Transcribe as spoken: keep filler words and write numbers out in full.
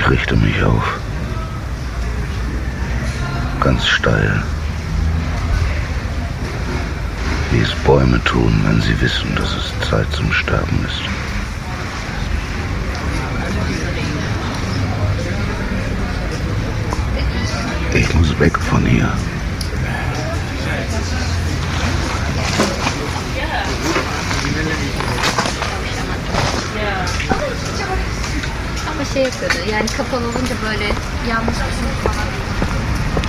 Ich richte mich auf. Ganz steil. Wie es Bäume tun, wenn sie wissen, dass es Zeit zum Sterben ist. Ich muss weg von hier. Ama şey yapıyordu yani kapalı olunca böyle yanlış bir şey